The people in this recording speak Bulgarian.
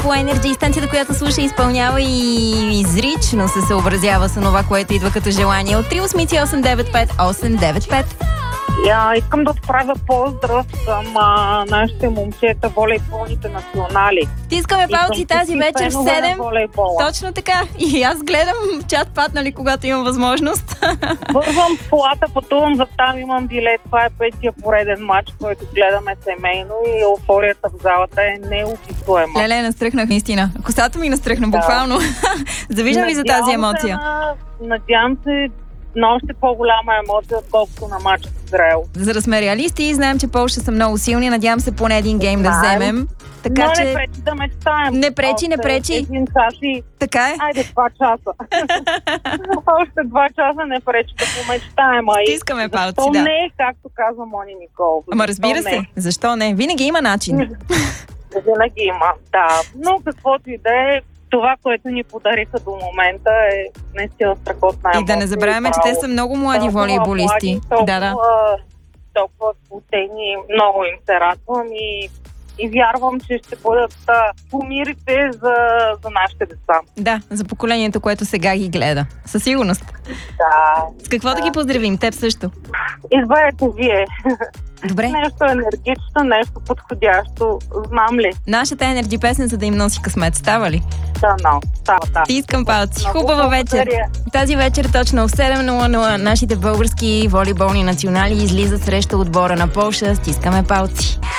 по Energy, станцията, която слуша, изпълнява и изрично се съобразява с това, което идва като желание. От 388-958-995. Искам да отправя поздрав към нашите момчета, волейболните национали. Стискаме палци тази вечер в 7. Точно така. И аз гледам чат паднали, когато имам възможност. Вървам в колата, пътувам за там, имам билет. Това е петия пореден матч, който гледаме семейно и еуфорията в залата е неописуема. Леле, настръхнах наистина. Косата ми настръхна, буквално. Завиждам ви за тази емоция. Надявам се на още по-голяма емоция, отколкото на матча с Израел. За да сме реалисти, знаем, че Полша са много силни. Надявам се поне един гейм да вземем. Така, но че... не пречи да мечтаем. Не пречи. Един час и... Така е. Айде 2 часа. Още 2 часа не пречи да помечтаем. Искаме палци, защо да. не, както казва Мони Никол. Ама разбира се, защо не? Винаги има начин. Винаги има, да. Но каквото и да е, това, което ни подариха до момента е наистина страхотна емоция. И да не забравяме, че те са много млади волейболисти. Толкова сплотени, много им се радвам и вярвам, че ще бъдат кумирите за нашите деца. Да, за поколението, което сега ги гледа. Със сигурност. Да. С какво да ги поздравим? Теб също. Изберете вие. Добре. Нещо енергично, нещо подходящо. Знам ли? Нашата Energy песен, за да им носи късмет. Става ли? Да, става. Ти искам палци. Хубава вечер. Тази вечер точно в 7:00 нашите български волейболни национали излизат срещу отбора на Полша. Стискаме палци.